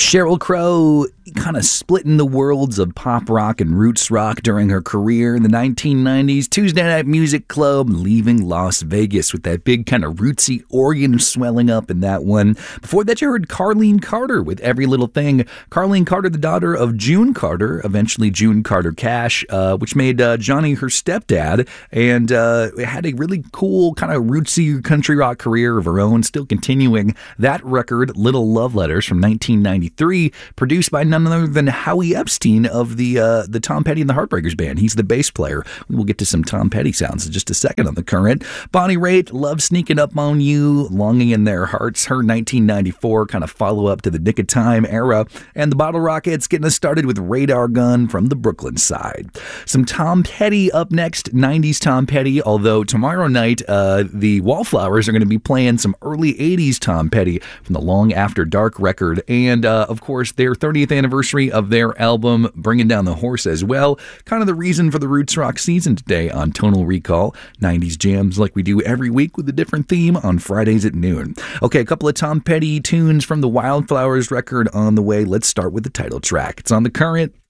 Sheryl Crow kind of splitting the worlds of pop rock and roots rock during her career in the 1990s. Tuesday Night Music Club, leaving Las Vegas with that big kind of rootsy organ swelling up in that one. Before that, you heard Carlene Carter with Every Little Thing. Carlene Carter, the daughter of June Carter, eventually June Carter Cash, which made Johnny her stepdad, and had a really cool kind of rootsy country rock career of her own, still continuing that record, Little Love Letters from 1993, produced by none other than Howie Epstein of the Tom Petty and the Heartbreakers band. He's the bass player. We will get to some Tom Petty sounds in just a second on The Current. Bonnie Raitt, Love Sneaking Up on You, Longing in Their Hearts, her 1994 kind of follow-up to the Nick of Time era. And the Bottle Rockets getting us started with Radar Gun from the Brooklyn side. Some Tom Petty up next, 90s Tom Petty, although tomorrow night the Wallflowers are going to be playing some early 80s Tom Petty from the Long After Dark record, and of course their 30th anniversary of their album Bringing Down the Horse as well. Kind of the reason for the Roots Rock season today on Tonal Recall. 90s jams like we do every week with a different theme on Fridays at noon. Okay, a couple of Tom Petty tunes from the Wildflowers record on the way. Let's start with the title track. It's on The Current.